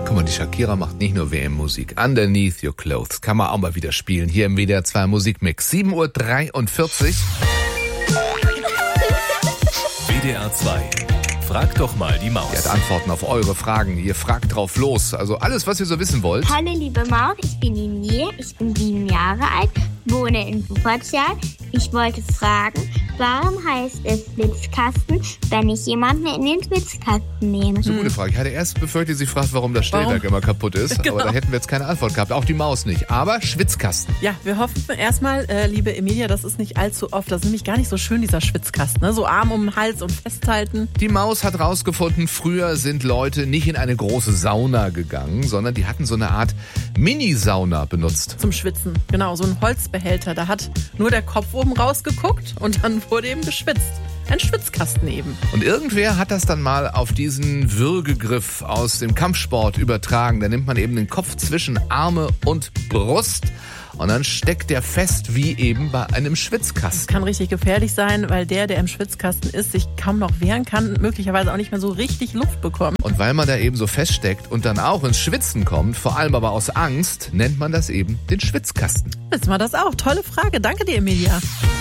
Guck mal, die Shakira macht nicht nur WM-Musik. Underneath Your Clothes kann man auch mal wieder spielen. Hier im WDR 2 Musikmix. 7:43 Uhr. WDR 2. Frag doch mal die Maus. Die hat Antworten auf eure Fragen. Ihr fragt drauf los. Also alles, was ihr so wissen wollt. Hallo liebe Maus, ich bin die Mie, ich bin 7 Jahre alt, wohne in Wuppertal. Ich wollte fragen, warum heißt es Schwitzkasten, wenn ich jemanden in den Schwitzkasten nehme? Das ist eine gute Frage. Ich hatte erst befürchtet, sie fragt, warum das Stellwerk immer kaputt ist. Genau. Aber da hätten wir jetzt keine Antwort gehabt. Auch die Maus nicht. Aber Schwitzkasten. Ja, wir hoffen erstmal, liebe Emilia, das ist nicht allzu oft. Das ist nämlich gar nicht so schön, dieser Schwitzkasten. Ne? So Arm um den Hals und festhalten. Die Maus hat rausgefunden, früher sind Leute nicht in eine große Sauna gegangen, sondern die hatten so eine Art Mini-Sauna benutzt. Zum Schwitzen. Genau, so ein Holzbehälter. Da hat nur der Kopf oben rausgeguckt und dann wurde eben geschwitzt. Ein Schwitzkasten eben. Und irgendwer hat das dann mal auf diesen Würgegriff aus dem Kampfsport übertragen. Da nimmt man eben den Kopf zwischen Arme und Brust und dann steckt der fest wie eben bei einem Schwitzkasten. Kann richtig gefährlich sein, weil der im Schwitzkasten ist, sich kaum noch wehren kann, möglicherweise auch nicht mehr so richtig Luft bekommt. Und weil man da eben so feststeckt und dann auch ins Schwitzen kommt, vor allem aber aus Angst, nennt man das eben den Schwitzkasten. Wissen wir das auch? Tolle Frage. Danke dir, Emilia.